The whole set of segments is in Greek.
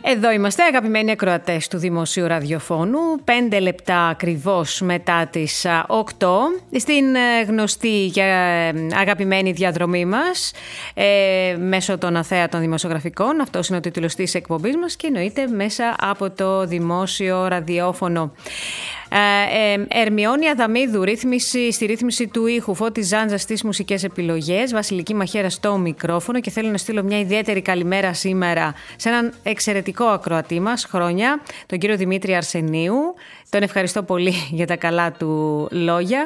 Εδώ είμαστε, αγαπημένοι ακροατές του Δημοσίου Ραδιοφώνου, 5 λεπτά ακριβώς μετά τις 8, στην γνωστή και αγαπημένη διαδρομή μας, μέσω των αθέατων δημοσιογραφικών. Αυτός είναι ο τίτλος της εκπομπής μας και εννοείται μέσα από το Δημόσιο Ραδιόφωνο. Ερμιόνη Αδαμίδου, στη ρύθμιση του ήχου, Φώτης Ζάντζας στις μουσικές επιλογές, Βασιλική Μαχαίρα στο μικρόφωνο, και θέλω να στείλω μια ιδιαίτερη καλημέρα σήμερα σε έναν εξαιρετικό ακροατή μας χρόνια, τον κύριο Δημήτρη Αρσενίου. Τον ευχαριστώ πολύ για τα καλά του λόγια.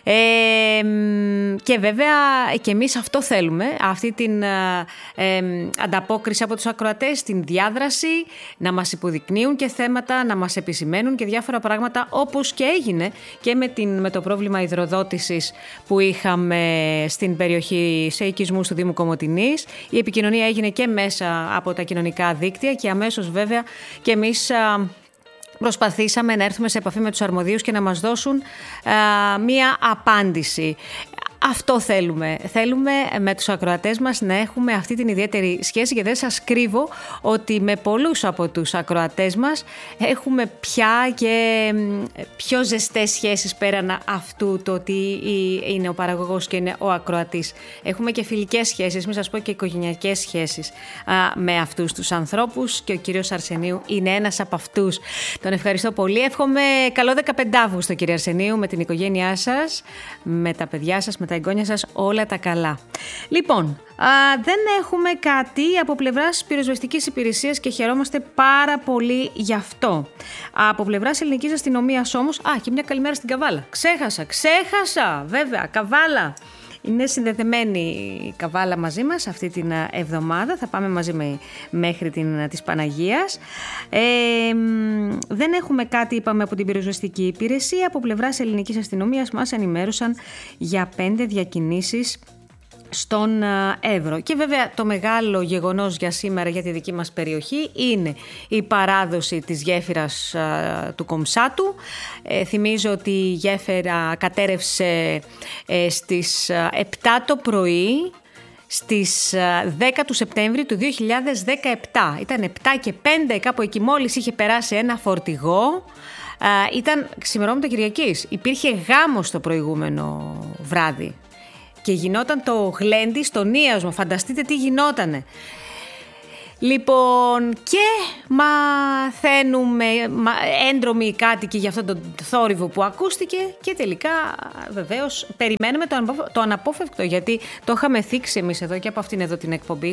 Και βέβαια και εμείς αυτό θέλουμε, αυτή την ανταπόκριση από τους ακροατές, την διάδραση, να μας υποδεικνύουν και θέματα, να μας επισημαίνουν και διάφορα πράγματα, όπως και έγινε και με το πρόβλημα υδροδότησης που είχαμε στην περιοχή σε οικισμούς του Δήμου Κομοτηνής. Η επικοινωνία έγινε και μέσα από τα κοινωνικά δίκτυα και αμέσως βέβαια και εμείς προσπαθήσαμε να έρθουμε σε επαφή με τους αρμοδίους και να μας δώσουν μία απάντηση. Αυτό θέλουμε. Θέλουμε με τους ακροατές μας να έχουμε αυτή την ιδιαίτερη σχέση, και δεν σας κρύβω ότι με πολλούς από τους ακροατές μας έχουμε πια και πιο ζεστές σχέσεις πέραν αυτού το ότι είναι ο παραγωγός και είναι ο ακροατής. Έχουμε και φιλικές σχέσεις, μην σας πω και οικογενειακές σχέσεις με αυτούς τους ανθρώπους, και ο κύριος Αρσενίου είναι ένας από αυτούς. Τον ευχαριστώ πολύ. Εύχομαι καλό 15 Αύγουστο, κύριε Αρσενίου, με την οικογένειά σας, με τα παιδιά σας, με τα εγγόνια σας, όλα τα καλά. Λοιπόν, δεν έχουμε κάτι από πλευράς πυροσβεστικής υπηρεσίας και χαιρόμαστε πάρα πολύ γι' αυτό. Από πλευράς ελληνικής αστυνομίας όμως, και μια καλημέρα στην Καβάλα. Ξέχασα, βέβαια, Καβάλα. Είναι συνδεδεμένη η Καβάλα μαζί μας αυτή την εβδομάδα. Θα πάμε μαζί μέχρι της Παναγίας. Δεν έχουμε κάτι, είπαμε, από την πυροσβεστική υπηρεσία. Από πλευράς ελληνικής αστυνομίας μας ενημέρωσαν για 5 διακινήσεις στον Εύρο. Και βέβαια το μεγάλο γεγονός για σήμερα για τη δική μας περιοχή είναι η παράδοση της γέφυρας του Κομψάτου. Θυμίζω ότι η γέφυρα κατέρευσε στις 7 το πρωί στις 10 του Σεπτέμβρη του 2017. Ήταν 7 και 5, κάπου εκεί, μόλις είχε περάσει ένα φορτηγό. Ήταν ξημερώματα Κυριακής. Υπήρχε γάμος το προηγούμενο βράδυ και γινόταν το γλέντι στον Ίασμο. Φανταστείτε τι γινότανε. Λοιπόν, και μαθαίνουμε έντρομοι οι κάτοικοι για αυτόν τον θόρυβο που ακούστηκε, και τελικά βεβαίως περιμένουμε το αναπόφευκτο, γιατί το είχαμε θίξει εμείς εδώ και από αυτήν εδώ την εκπομπή.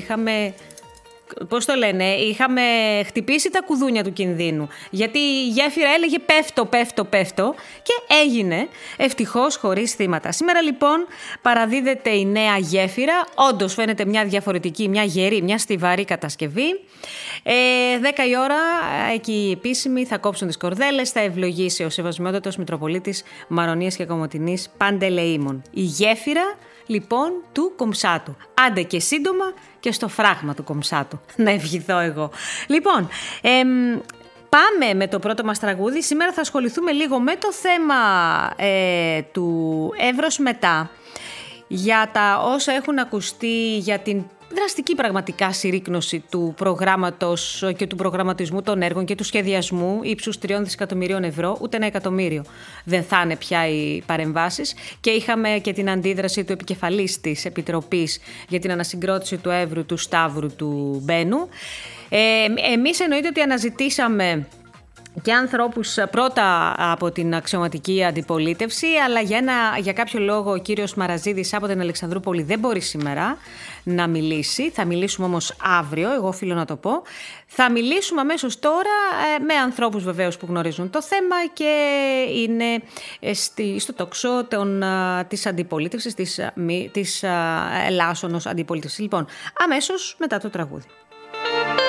Είχαμε χτυπήσει τα κουδούνια του κινδύνου, γιατί η γέφυρα έλεγε πέφτω και έγινε, ευτυχώς χωρίς θύματα. Σήμερα λοιπόν παραδίδεται η νέα γέφυρα. Όντως φαίνεται μια διαφορετική, μια γερή, μια στιβαρή κατασκευή. 10 η ώρα εκεί οι επίσημοι θα κόψουν τις κορδέλες, θα ευλογήσει ο Σεβασμιότατος Μητροπολίτης Μαρονίας και Κομοτηνής Παντελεήμων. Η γέφυρα λοιπόν του Κομψάτου. Άντε και σύντομα και στο φράγμα του Κομψάτου, να ευχηθώ εγώ. Λοιπόν, πάμε με το πρώτο μας τραγούδι. Σήμερα θα ασχοληθούμε λίγο με το θέμα του Εύρος μετά, για τα όσα έχουν ακουστεί για την δραστική πραγματικά συρρίκνωση του προγράμματος και του προγραμματισμού των έργων και του σχεδιασμού ύψους 3 δισεκατομμυρίων ευρώ. Ούτε 1 εκατομμύριο δεν θα είναι πια οι παρεμβάσεις. Και είχαμε και την αντίδραση του επικεφαλής της Επιτροπής για την ανασυγκρότηση του Εύρου, του Σταύρου, του Μπένου. Εμείς εννοείται ότι αναζητήσαμε και ανθρώπους πρώτα από την αξιωματική αντιπολίτευση, αλλά για κάποιο λόγο ο κύριος Μαραζίδης από την Αλεξανδρούπολη δεν μπορεί σήμερα να μιλήσει. Θα μιλήσουμε όμως αύριο, εγώ οφείλω να το πω. Θα μιλήσουμε αμέσως τώρα με ανθρώπους βεβαίως που γνωρίζουν το θέμα και είναι στο τόξο της αντιπολίτευσης, της Ελλάσσονος αντιπολίτευσης. Λοιπόν, αμέσως μετά το τραγούδι.